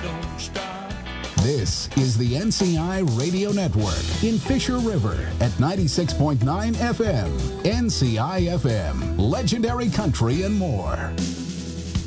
don't stop. This is the NCI Radio Network in Fisher River at 96.9 FM. NCI FM, legendary country and more.